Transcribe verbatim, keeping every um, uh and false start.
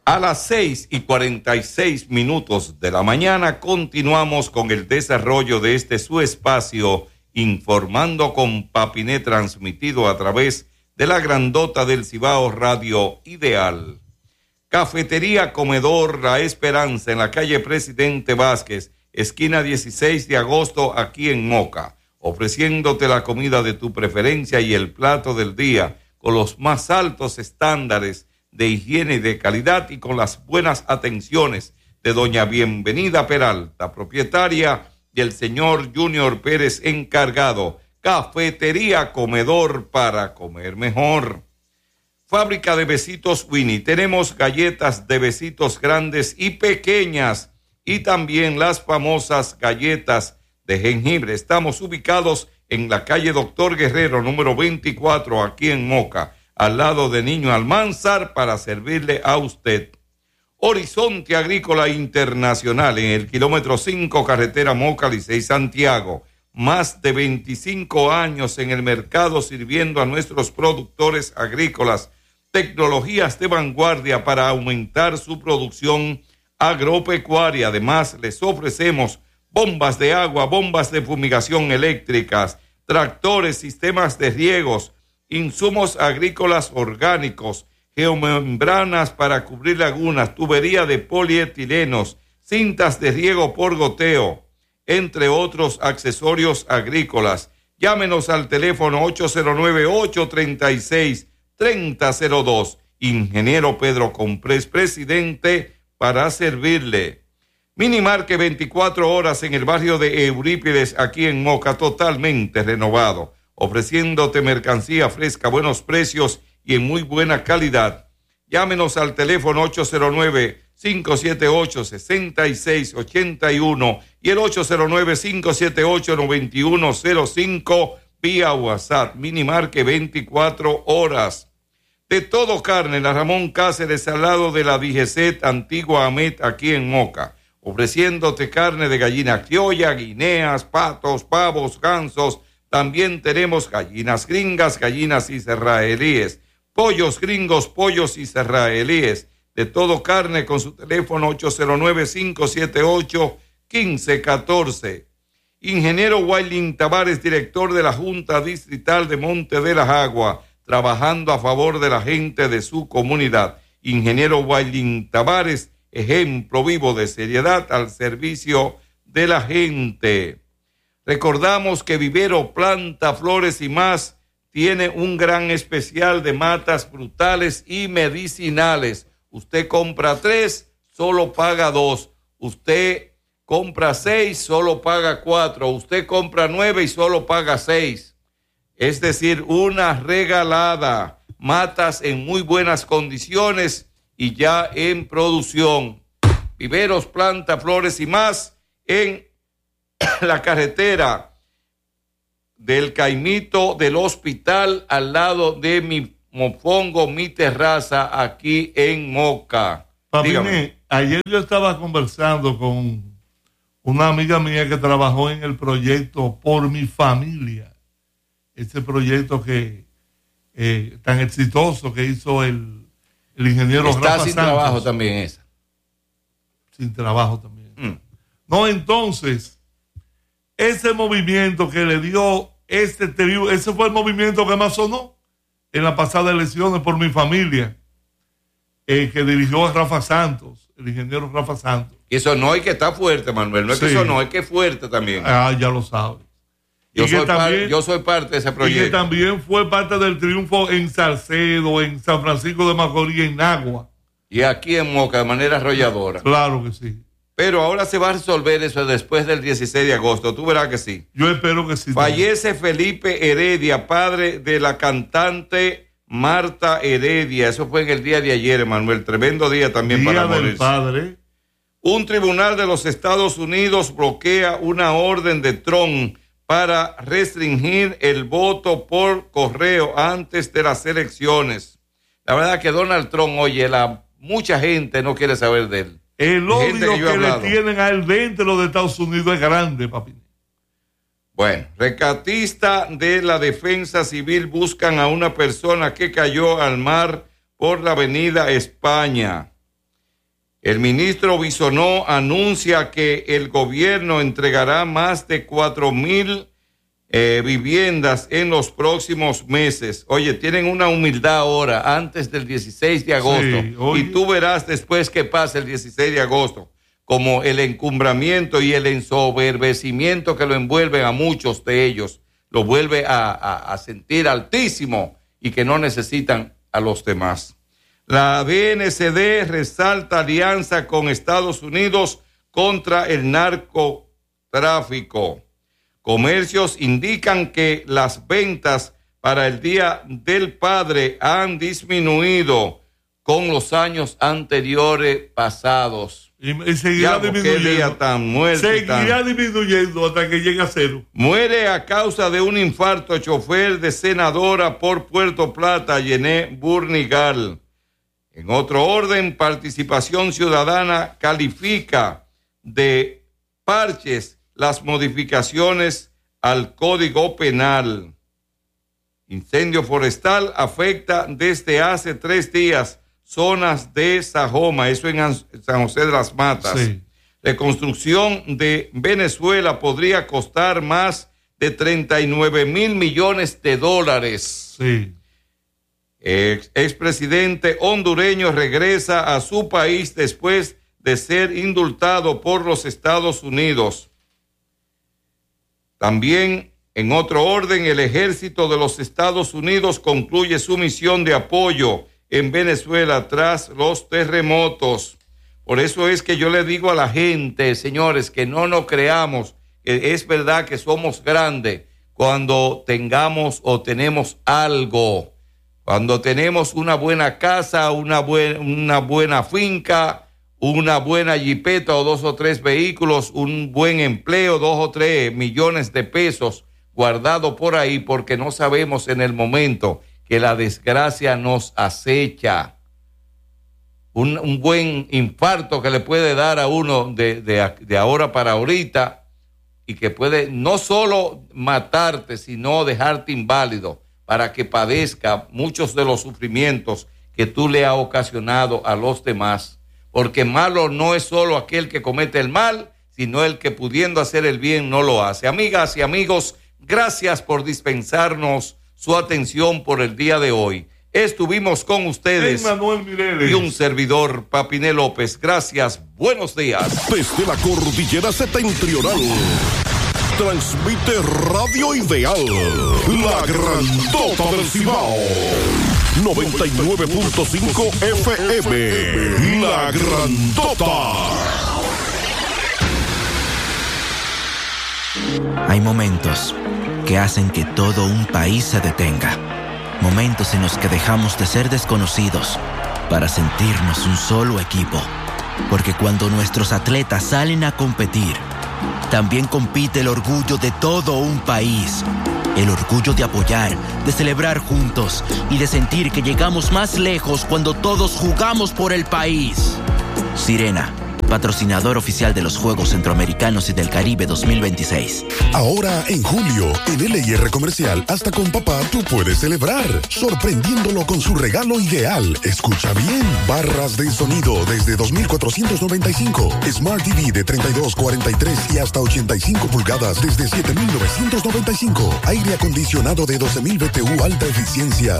A las seis y cuarenta y seis minutos de la mañana continuamos con el desarrollo de este su espacio, Informando con Papiné, transmitido a través de la grandota del Cibao Radio Ideal. Cafetería Comedor La Esperanza en la calle Presidente Vázquez, esquina dieciséis de agosto, aquí en Moca, ofreciéndote la comida de tu preferencia y el plato del día con los más altos estándares de higiene y de calidad y con las buenas atenciones de doña Bienvenida Peralta, propietaria, y el señor Junior Pérez, encargado. Cafetería Comedor para comer mejor. Fábrica de Besitos Winnie. Tenemos galletas de besitos grandes y pequeñas y también las famosas galletas de jengibre. Estamos ubicados en la calle Doctor Guerrero, número veinticuatro, aquí en Moca, al lado de Niño Almanzar, para servirle a usted. Horizonte Agrícola Internacional, en el kilómetro cinco, carretera Moca, Licey, Santiago. Más de veinticinco años en el mercado sirviendo a nuestros productores agrícolas tecnologías de vanguardia para aumentar su producción agropecuaria. Además, les ofrecemos bombas de agua, bombas de fumigación eléctricas, tractores, sistemas de riegos, insumos agrícolas orgánicos, geomembranas para cubrir lagunas, tubería de polietilenos, cintas de riego por goteo, entre otros accesorios agrícolas. Llámenos al teléfono ocho cero nueve, ocho tres seis, tres cero cero dos. Ingeniero Pedro Comprés, presidente, para servirle. Minimarque veinticuatro horas en el barrio de Eurípides, aquí en Moca, totalmente renovado, ofreciéndote mercancía fresca, buenos precios y en muy buena calidad. Llámenos al teléfono ocho cero nueve, cinco siete ocho, seis seis ocho uno y el ocho cero nueve, cinco siete ocho, nueve uno cero cinco vía WhatsApp. Minimarque veinticuatro horas. De Todo Carne, la Ramón Cáceres, al lado de la D G C Antigua Amet, aquí en Moca, ofreciéndote carne de gallina criolla, guineas, patos, pavos, gansos. También tenemos gallinas gringas, gallinas israelíes, pollos gringos, pollos israelíes. De Todo Carne, con su teléfono ocho cero nueve, cinco siete ocho, uno cinco uno cuatro. Ingeniero Wailin Tavares, director de la Junta Distrital de Monte de las Aguas, trabajando a favor de la gente de su comunidad. Ingeniero Wailin Tavares, ejemplo vivo de seriedad al servicio de la gente. Recordamos que Vivero Planta, Flores y Más tiene un gran especial de matas frutales y medicinales. Usted compra tres, solo paga dos. Usted compra seis, solo paga cuatro. Usted compra nueve y solo paga seis. Es decir, una regalada. Matas en muy buenas condiciones y ya en producción. Viveros Planta, Flores y Más en la carretera del Caimito del Hospital, al lado de mi mofongo, mi terraza, aquí en Moca. Papiné, ayer yo estaba conversando con una amiga mía que trabajó en el proyecto Por Mi Familia, ese proyecto que eh, tan exitoso que hizo el, el ingeniero Está Rafa sin Santos. trabajo también esa. Sin trabajo también. Mm. No, entonces, ese movimiento que le dio este tribu, ese fue el movimiento que más sonó en las pasadas elecciones, Por Mi Familia, eh, que dirigió a Rafa Santos, el ingeniero Rafa Santos. Y eso no es que está fuerte, Manuel, no es Sí. que eso no, es que es fuerte también. Ah, ya lo sabes. Yo, Y que soy par- también- yo soy parte de ese Y que proyecto. también fue parte del triunfo en Salcedo, en San Francisco de Macorís, en Nagua. Y aquí en Moca, de manera arrolladora. Claro que sí. Pero ahora se va a resolver eso después del dieciséis de agosto. Tú verás que sí. Yo espero que sí. Fallece Felipe Heredia, padre de la cantante Marta Heredia. Eso fue en el día de ayer, Manuel. Tremendo día también Día para del morirse. Padre. Un tribunal de los Estados Unidos bloquea una orden de Trump para restringir el voto por correo antes de las elecciones. La verdad que Donald Trump, oye, la, mucha gente no quiere saber de él. El Hay gente odio que que, yo he le hablado. tienen a él dentro de los Estados Unidos es grande, papi. Bueno, rescatista de la Defensa Civil buscan a una persona que cayó al mar por la avenida España. El ministro Bisonó anuncia que el gobierno entregará más de cuatro mil eh, viviendas en los próximos meses. Oye, tienen una humildad ahora, antes del dieciséis de agosto. Sí, y tú verás después que pase el dieciséis de agosto, como el encumbramiento y el ensoberbecimiento que lo envuelven a muchos de ellos, lo vuelve a, a, a sentir altísimo y que no necesitan a los demás. La B N C D resalta alianza con Estados Unidos contra el narcotráfico. Comercios indican que las ventas para el Día del Padre han disminuido con los años anteriores pasados. Y, y seguirá ya, disminuyendo. ¿Qué día tan muerto? Seguirá tan... disminuyendo hasta que llegue a cero. Muere a causa de un infarto chofer de senadora por Puerto Plata, Yené Burnigal. En otro orden, Participación Ciudadana califica de parches las modificaciones al Código Penal. Incendio forestal afecta desde hace tres días zonas de Sajoma, eso en San José de las Matas. Sí. Reconstrucción de Venezuela podría costar más de treinta y nueve mil millones de dólares. Sí. Ex, expresidente hondureño regresa a su país después de ser indultado por los Estados Unidos. También, en otro orden, el ejército de los Estados Unidos concluye su misión de apoyo en Venezuela tras los terremotos. Por eso es que yo le digo a la gente, señores, que no nos creamos que es verdad que somos grandes cuando tengamos o tenemos algo. Cuando tenemos una buena casa, una, buen, una buena finca, una buena jipeta o dos o tres vehículos, un buen empleo, dos o tres millones de pesos guardado por ahí, porque no sabemos en el momento que la desgracia nos acecha. Un, un buen infarto que le puede dar a uno de, de, de ahora para ahorita y que puede no solo matarte, sino dejarte inválido, para que padezca muchos de los sufrimientos que tú le has ocasionado a los demás. Porque malo no es solo aquel que comete el mal, sino el que pudiendo hacer el bien no lo hace. Amigas y amigos, gracias por dispensarnos su atención por el día de hoy. Estuvimos con ustedes Manuel Mireles y un servidor, Papiné López. Gracias, buenos días. Desde la cordillera septentrional, transmite Radio Ideal, la grandota del Cibao, noventa y nueve punto cinco F M, la grandota. Hay momentos que hacen que todo un país se detenga. Momentos en los que dejamos de ser desconocidos para sentirnos un solo equipo. Porque cuando nuestros atletas salen a competir, también compite el orgullo de todo un país. El orgullo de apoyar, de celebrar juntos y de sentir que llegamos más lejos cuando todos jugamos por el país. Sirena, patrocinador oficial de los Juegos Centroamericanos y del Caribe dos mil veintiséis. Ahora, en julio, en L I R Comercial, hasta con papá tú puedes celebrar, sorprendiéndolo con su regalo ideal. Escucha bien, barras de sonido desde dos mil cuatrocientos noventa y cinco, Smart T V de treinta y dos, cuarenta y tres y hasta ochenta y cinco pulgadas desde siete mil novecientos noventa y cinco, aire acondicionado de doce mil B T U alta eficiencia